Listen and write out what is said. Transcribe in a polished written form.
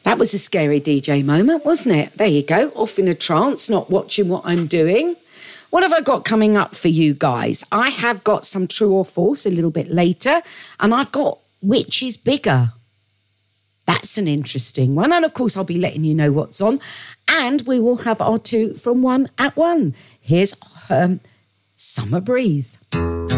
That was a scary DJ moment, wasn't it? There you go, off in a trance, not watching what I'm doing. What have I got coming up for you guys? I have got some true or false a little bit later, and I've got which is bigger. That's an interesting one. And of course, I'll be letting you know what's on. And we will have our 2 from 1 at 1. Here's Summer Breeze.